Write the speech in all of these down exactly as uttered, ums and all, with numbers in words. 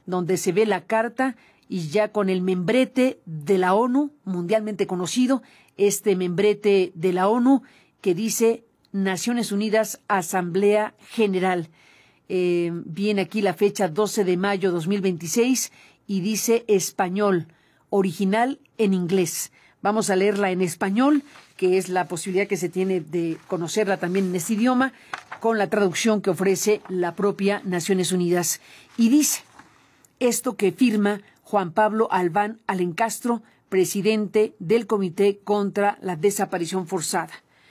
donde se ve la carta y ya con el membrete de la ONU, mundialmente conocido, este membrete de la ONU que dice Naciones Unidas, Asamblea General. Eh, viene aquí la fecha doce de mayo de dos mil veintiséis y dice español, original en inglés. Vamos a leerla en español, que es la posibilidad que se tiene de conocerla también en este idioma, con la traducción que ofrece la propia Naciones Unidas. Y dice esto que firma Juan Pablo Albán Alencastro, presidente del Comité contra la Desaparición Forzada.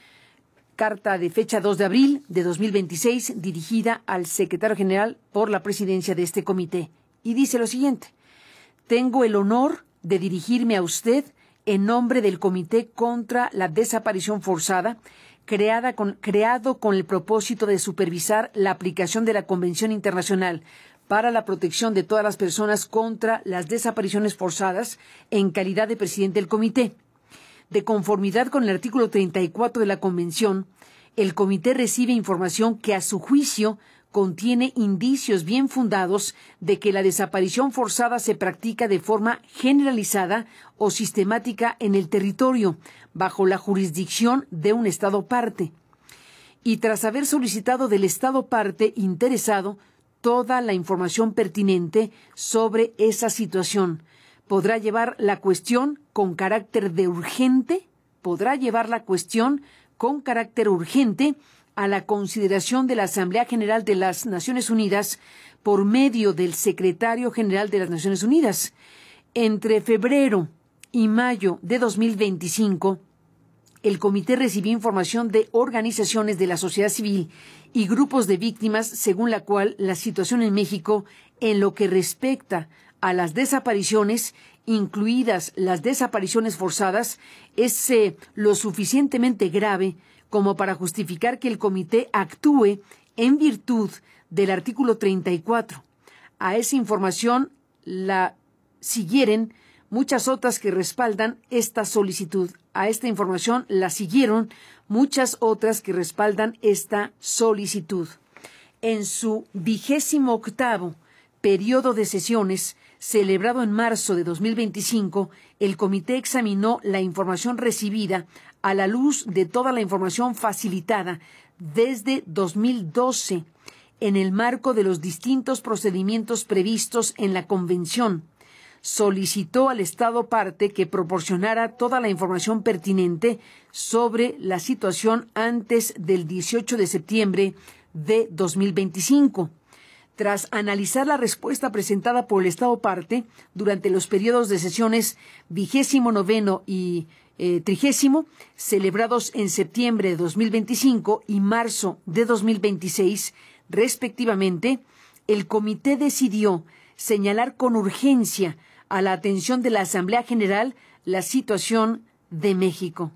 Carta de fecha dos de abril de dos mil veintiséis, dirigida al secretario general por la presidencia de este comité. Y dice lo siguiente: tengo el honor de dirigirme a usted en nombre del Comité contra la Desaparición Forzada, creada con, creado con el propósito de supervisar la aplicación de la Convención Internacional para la protección de todas las personas contra las desapariciones forzadas, en calidad de presidente del comité. De conformidad con el artículo treinta y cuatro de la Convención, el comité recibe información que a su juicio contiene indicios bien fundados de que la desaparición forzada se practica de forma generalizada o sistemática en el territorio, bajo la jurisdicción de un Estado parte. Y tras haber solicitado del Estado parte interesado toda la información pertinente sobre esa situación, podrá llevar la cuestión con carácter de urgente, podrá llevar la cuestión con carácter urgente a la consideración de la Asamblea General de las Naciones Unidas por medio del Secretario General de las Naciones Unidas. Entre febrero y mayo de dos mil veinticinco, el comité recibió información de organizaciones de la sociedad civil y grupos de víctimas, según la cual la situación en México, en lo que respecta a las desapariciones, incluidas las desapariciones forzadas, es eh, lo suficientemente grave como para justificar que el comité actúe en virtud del artículo treinta y cuatro. A esa información la siguieron muchas otras que respaldan esta solicitud. A esta información la siguieron muchas otras que respaldan esta solicitud. En su vigésimo octavo periodo de sesiones, celebrado en marzo de dos mil veinticinco, el comité examinó la información recibida a la luz de toda la información facilitada desde dos mil doce en el marco de los distintos procedimientos previstos en la Convención. Solicitó al Estado parte que proporcionara toda la información pertinente sobre la situación antes del dieciocho de septiembre de dos mil veinticinco. Tras analizar la respuesta presentada por el Estado parte durante los periodos de sesiones vigésimo noveno y eh, trigésimo, celebrados en septiembre de dos mil veinticinco y marzo de dos mil veintiséis, respectivamente, el comité decidió señalar con urgencia a la atención de la Asamblea General la situación de México.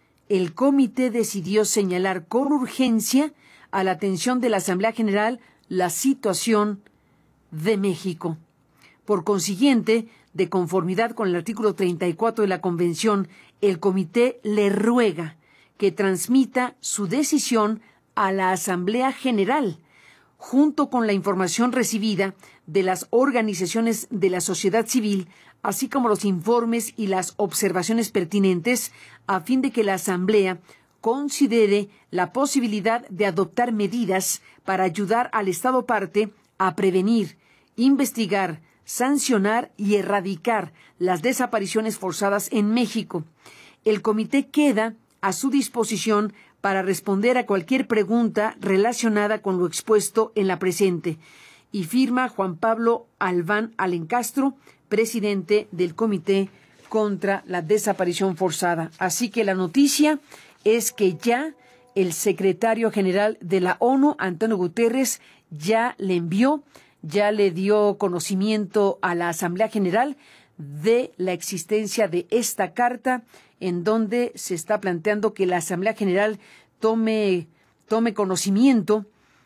El comité decidió señalar con urgencia a la atención de la Asamblea General la situación de México. Por consiguiente, de conformidad con el artículo treinta y cuatro de la Convención, el comité le ruega que transmita su decisión a la Asamblea General, junto con la información recibida de las organizaciones de la sociedad civil, así como los informes y las observaciones pertinentes, a fin de que la Asamblea considere la posibilidad de adoptar medidas para ayudar al Estado parte a prevenir, investigar, sancionar y erradicar las desapariciones forzadas en México. El comité queda a su disposición para responder a cualquier pregunta relacionada con lo expuesto en la presente. Y firma Juan Pablo Albán Alencastro, presidente del Comité contra la Desaparición Forzada. Así que la noticia es que ya el secretario general de la ONU, Antonio Guterres, ya le envió, ya le dio conocimiento a la Asamblea General de la existencia de esta carta, en donde se está planteando que la Asamblea General tome, tome conocimiento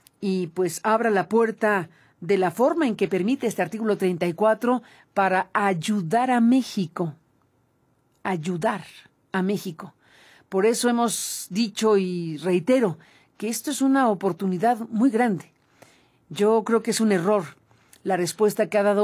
y pues abra la puerta de la forma en que permite este artículo treinta y cuatro para ayudar a México, ayudar a México. Por eso hemos dicho y reitero que esto es una oportunidad muy grande. Yo creo que es un error la respuesta que ha dado